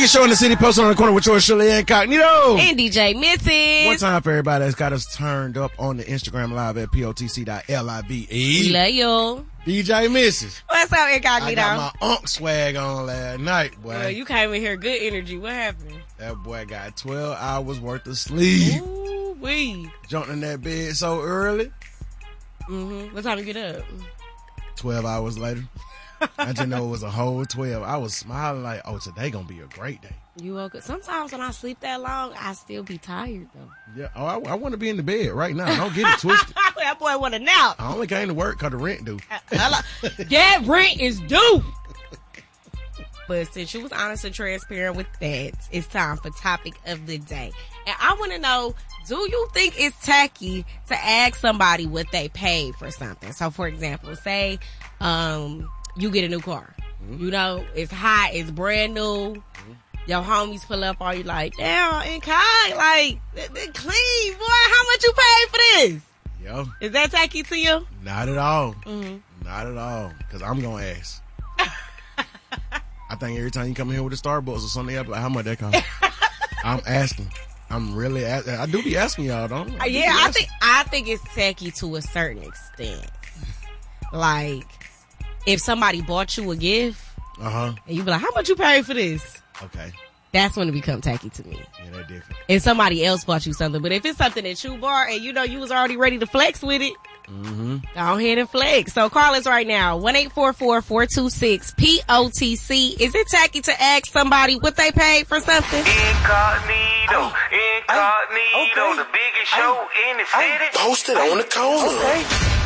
biggest show in the city, posted on the corner with yours, Shirley Incognito. And DJ Missy. One time for everybody that's got us turned up on the Instagram live at POTC.live. We love you. DJ Mrs. What's up, Incognito? I got my Unk swag on last night, boy. You came in here good energy. What happened? That boy got 12 hours worth of sleep. Ooh, wee. Jumped in that bed so early. Mm-hmm. What time you get up? 12 hours later. I just know it was a whole 12. I was smiling like, oh, today gonna be a great day. You woke up. Sometimes when I sleep that long, I still be tired, though. Yeah. Oh, I want to be in the bed right now. Don't get it twisted. That boy want a nap. I only came to work because the rent due. Yeah, rent is due. But since you was honest and transparent with that, it's time for topic of the day. And I want to know, do you think it's tacky to ask somebody what they paid for something? So, for example, say you get a new car. Mm-hmm. You know, it's hot, it's brand new. Mm-hmm. Your homies pull up on you like, damn, in kind, like, they're clean, boy. How much you paid for this? Yo. Is that tacky to you? Not at all. Mm-hmm. Not at all. Because I'm going to ask. I think every time you come in here with a Starbucks or something, I'm like, how much that cost? I'm asking. I'm really asking. I do be asking y'all, don't I? I think it's tacky to a certain extent. Like, if somebody bought you a gift, and you be like, how much you paid for this? Okay. That's when it becomes tacky to me. Yeah, that's different. If somebody else bought you something, but if it's something that you bought and you know you was already ready to flex with it, go ahead and flex. So call us right now, 1-844-426-POTC. Is it tacky to ask somebody what they paid for something? Incognito, the biggest show in the city. Posted on the corner.